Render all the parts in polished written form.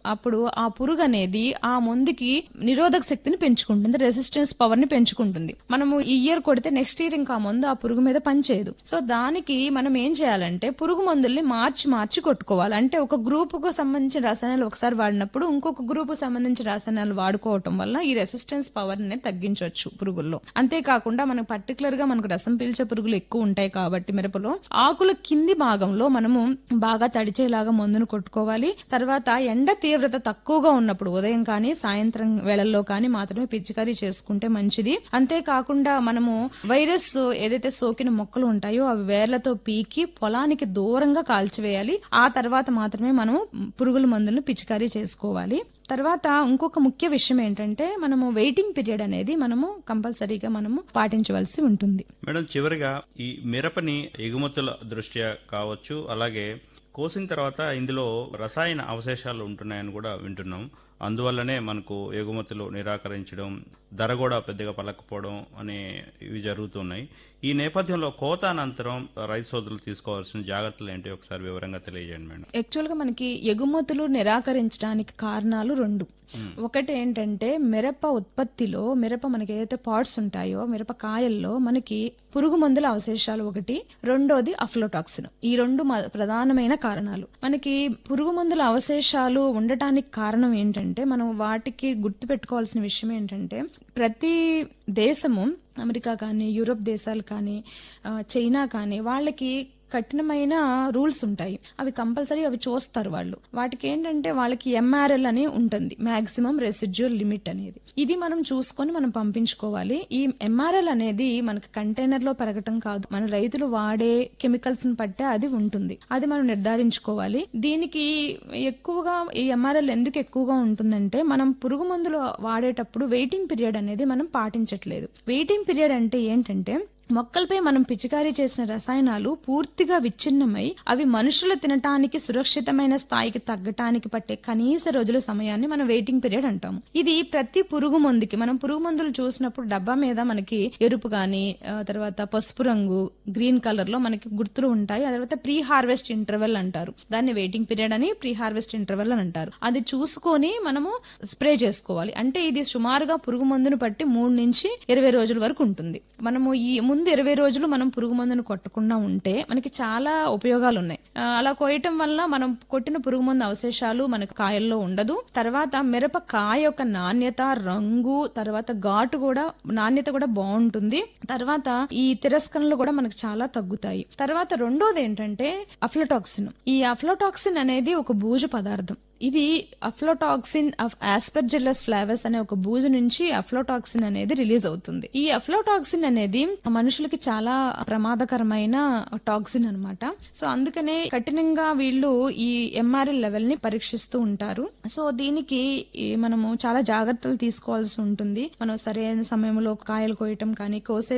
అప్పుడు ఆ పురుగు అనేది ఆ మందుకి నిరోధక శక్తిని పెంచుకుంటుంది, రెసిస్టెన్స్ పవర్ ని పెంచుకుంటుంది. మనము ఈ ఇయర్ కొడితే నెక్స్ట్ ఇయర్ ఇంకా ఆ మందు ఆ పురుగు మీద పనిచేయదు. సో దానికి మనం ఏం చేయాలంటే పురుగు మందుల్ని మార్చి కొట్టుకోవాలి. అంటే ఒక గ్రూప్ కు సంబంధించిన రసాయనాలు ఒకసారి వాడినప్పుడు ఇంకొక గ్రూప్ కు సంబంధించిన రసాయనాలు వాడుకోవటం వల్ల ఈ రెసిస్టెన్స్ పవర్ ని తగ్గించవచ్చు పురుగుల్లో. అంతేకాకుండా మనకు పర్టికులర్ గా మనకు రసం పీల్చే పురుగులు ఎక్కువ ఉంటాయి కాబట్టి మిరపలో ఆకుల కింది భాగంలో మనము బాగా తడిచేలాగా మందును కొట్టుకోవాలి. తర్వాత ఎండ తీవ్రత తక్కువగా ఉన్నప్పుడు ఉదయం కానీ సాయంత్రం వేళల్లో కానీ మాత్రమే పిచికారీ చేసుకుంటే మంచిది. అంతేకాకుండా మనము వైరస్ ఏదైతే సోకిన మొక్కలు ఉంటాయో అవి వేర్లతో పీకి పొలానికి దూరంగా కాల్చివేయాలి. ఆ తర్వాత మాత్రమే మనము పురుగుల మందులను పిచికారీ చేసుకోవాలి. తర్వాత ఇంకొక ముఖ్య విషయం ఏంటంటే మనము వెయిటింగ్ పీరియడ్ అనేది మనము కంపల్సరీగా మనము పాటించవలసి ఉంటుంది. మేడం, చివరిగా ఈ మిరపని ఎగుమతుల దృష్ట్యా కావచ్చు, అలాగే కోసిన తర్వాత ఇందులో రసాయన అవశేషాలు ఉంటున్నాయని కూడా వింటున్నాం. అందువల్లనే మనకు ఎగుమతులు నిరాకరించడం, ధర కూడా పెద్దగా పలకపోవడం అనే ఇవి జరుగుతున్నాయి. ఈ నేపథ్యంలో కోత అనంతరం రైతు సోదరులు తీసుకోవాల్సిన జాగ్రత్తలు ఏంటి ఒకసారి వివరంగా తెలియజేయండి మేడం. యాక్చువల్ గా మనకి ఎగుమతులు నిరాకరించడానికి కారణాలు రెండు. ఒకటి ఏంటంటే మిరప ఉత్పత్తిలో మనకి ఏదైతే పాట్స్ ఉంటాయో మిరప కాయల్లో మనకి పురుగు మందుల అవశేషాలు ఒకటి, రెండోది అఫ్లోటాక్సిన్. ఈ రెండు ప్రధానమైన కారణాలు. మనకి పురుగు మందుల అవశేషాలు ఉండటానికి కారణం ఏంటంటే మనం వాటికి గుర్తు పెట్టుకోవాల్సిన విషయం ఏంటంటే ప్రతి దేశము అమెరికా కానీ యూరోప్ దేశాలు కానీ చైనా కానీ వాళ్ళకి కఠినమైన రూల్స్ ఉంటాయి. అవి కంపల్సరీ అవి చూస్తారు వాళ్ళు. వాటికి ఏంటంటే వాళ్ళకి MRL అని ఉంటుంది, మాక్సిమం రెసిడ్యువల్ లిమిట్ అనేది. ఇది మనం చూసుకొని మనం పంపించుకోవాలి. ఈ MRL అనేది మనకి కంటైనర్ లో పెరగటం కాదు, మన రైతులు వాడే కెమికల్స్ ని పట్టే అది ఉంటుంది. అది మనం నిర్ధారించుకోవాలి. దీనికి ఎక్కువగా ఈ MRL ఎందుకు ఎక్కువగా ఉంటుందంటే మనం పురుగు మందులు వాడేటప్పుడు వెయిటింగ్ పీరియడ్ అనేది మనం పాటించట్లేదు. వెయిటింగ్ పీరియడ్ అంటే ఏంటంటే మొక్కలపై మనం పిచికారీ చేసిన రసాయనాలు పూర్తిగా విచ్ఛిన్నమై అవి మనుషులు తినటానికి సురక్షితమైన స్థాయికి తగ్గటానికి పట్టే కనీస రోజుల సమయాన్ని మనం వెయిటింగ్ పీరియడ్ అంటాము. ఇది ప్రతి పురుగు మందుకి మనం పురుగు మందులు చూసినప్పుడు డబ్బా మీద మనకి ఎరుపు గాని తర్వాత పసుపు రంగు గ్రీన్ కలర్ లో మనకి గుర్తులు ఉంటాయి. తర్వాత ప్రీ హార్వెస్ట్ ఇంటర్వెల్ అంటారు దాన్ని, వెయిటింగ్ పీరియడ్ అని ప్రీ హార్వెస్ట్ ఇంటర్వెల్ అని అంటారు. అది చూసుకొని మనము స్ప్రే చేసుకోవాలి. అంటే ఇది సుమారుగా పురుగు మందును బట్టి 3 నుంచి 20 రోజుల వరకు ఉంటుంది. మనము ఈ ముందు 20 రోజులు మనం పురుగు మందును కొట్టకుండా ఉంటే మనకి చాలా ఉపయోగాలు ఉన్నాయి. అలా కోయటం వల్ల మనం కొట్టిన పురుగు మందు అవశేషాలు మనకు కాయల్లో ఉండదు. తర్వాత మిరప కాయ యొక్క నాణ్యత, రంగు, తర్వాత ఘాటు కూడా నాణ్యత కూడా బాగుంటుంది. తర్వాత ఈ తిరస్కరణలు కూడా మనకు చాలా తగ్గుతాయి. తర్వాత రెండోది ఏంటంటే అఫ్లోటాక్సిన్. ఈ అఫ్లోటాక్సిన్ అనేది ఒక బూజు పదార్థం. ఇది అఫ్లోటాక్సిన్ ఆస్పర్జిల్లస్ ఫ్లావస్ అనే ఒక బూజు నుంచి అఫ్లోటాక్సిన్ అనేది రిలీజ్ అవుతుంది. ఈ అఫ్లోటాక్సిన్ అనేది మనుషులకి చాలా ప్రమాదకరమైన టాక్సిన్ అన్నమాట. సో అందుకనే కఠినంగా వీళ్ళు ఈ MRL లెవెల్ ని పరీక్షిస్తూ ఉంటారు. సో దీనికి మనము చాలా జాగ్రత్తలు తీసుకోవాల్సి ఉంటుంది. మనం సరైన సమయంలో కాయలు కోయటం కానీ, కోసే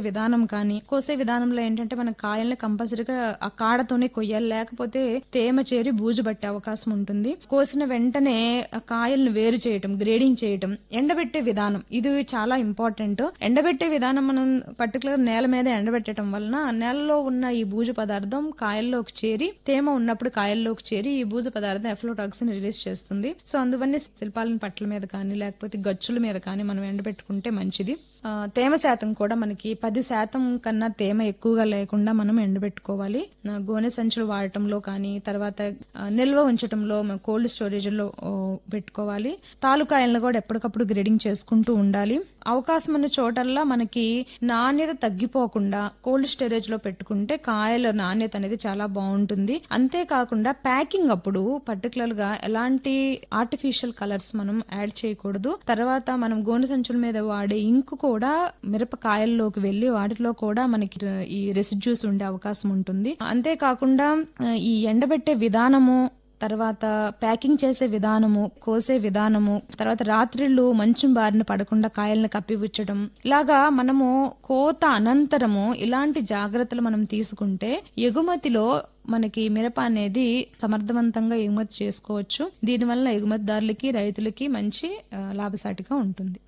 విధానంలో ఏంటంటే మన కాయల్ని కంపల్సరీగా ఆ కాడతోనే కొయ్యాలి, లేకపోతే తేమ చేరి బూజు పట్టే అవకాశం ఉంటుంది. కోసిన వెంటనే కాయలను వేరు చేయటం, గ్రేడింగ్ చేయటం, ఎండబెట్టే విధానం ఇది చాలా ఇంపార్టెంట్. ఎండబెట్టే విధానం మనం పర్టికులర్ నేల మీద ఎండబెట్టడం వలన నేలలో ఉన్న ఈ బూజు పదార్థం కాయల్లోకి చేరి, తేమ ఉన్నప్పుడు కాయల్లోకి చేరి ఈ బూజు పదార్థం అఫ్లోటాక్సిన్ రిలీజ్ చేస్తుంది. సో అందువల్ల శిల్పాలని పట్ల మీద కానీ లేకపోతే గచ్చుల మీద కానీ మనం ఎండబెట్టుకుంటే మంచిది. తేమ శాతం కూడా మనకి 10% కన్నా తేమ ఎక్కువగా లేకుండా మనం ఎండబెట్టుకోవాలి. గోనె సంచులు వాడటంలో కానీ, తర్వాత నిల్వ ఉంచటంలో కోల్డ్ స్టోరేజ్ లో పెట్టుకోవాలి. తాలూకాయలను కూడా ఎప్పటికప్పుడు గ్రేడింగ్ చేసుకుంటూ ఉండాలి. అవకాశం ఉన్న చోటల్లా మనకి నాణ్యత తగ్గిపోకుండా కోల్డ్ స్టోరేజ్ లో పెట్టుకుంటే కాయల నాణ్యత అనేది చాలా బాగుంటుంది. అంతేకాకుండా ప్యాకింగ్ అప్పుడు పర్టికులర్ గా ఎలాంటి ఆర్టిఫిషియల్ కలర్స్ మనం యాడ్ చేయకూడదు. తర్వాత మనం గోనె సంచుల మీద వాడే ఇంకు కూడా మిరపకాయల్లోకి వెళ్లి వాటిలో కూడా మనకి ఈ రెసిడ్యూస్ ఉండే అవకాశం ఉంటుంది. అంతేకాకుండా ఈ ఎండబెట్టే విధానము, తర్వాత ప్యాకింగ్ చేసే విధానము, కోసే విధానము, తర్వాత రాత్రిళ్ళు మంచు బారిన పడకుండా కాయలను కప్పిపుచ్చడం, ఇలాగా మనము కోత అనంతరము ఇలాంటి జాగ్రత్తలు మనం తీసుకుంటే ఎగుమతిలో మనకి మిరప అనేది సమర్థవంతంగా ఎగుమతి చేసుకోవచ్చు. దీనివల్ల ఎగుమతిదారులకి, రైతులకి మంచి లాభసాటిగా ఉంటుంది.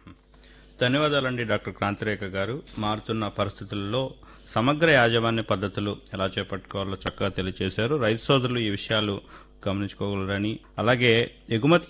ధన్యవాదాలండి డాక్టర్ క్రాంతిరేఖ గారు. మారుతున్న పరిస్థితుల్లో సమగ్ర యాజమాన్య పద్ధతులు ఎలా చేపట్టుకోవాలో చక్కగా తెలియజేశారు. రైతు సోదరులు ఈ విషయాలు గమనించుకోగలరని, అలాగే ఎగుమతి